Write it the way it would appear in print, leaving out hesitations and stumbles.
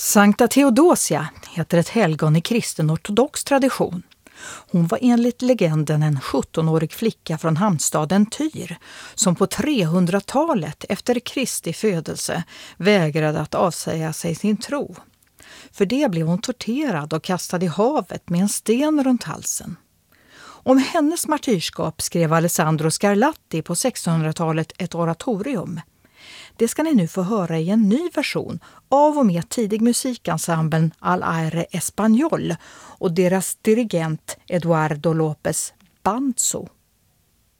Sankta Theodosia heter ett helgon i kristen ortodox tradition. Hon var enligt legenden en 17-årig flicka från hamnstaden Tyr som på 300-talet efter Kristi födelse vägrade att avsäga sig sin tro. För det blev hon torterad och kastad i havet med en sten runt halsen. Om hennes martyrskap skrev Alessandro Scarlatti på 1600-talet ett oratorium. Det ska ni nu få höra i en ny version av och med tidig musikensemblen Al Aire Español och deras dirigent Eduardo López Banzo.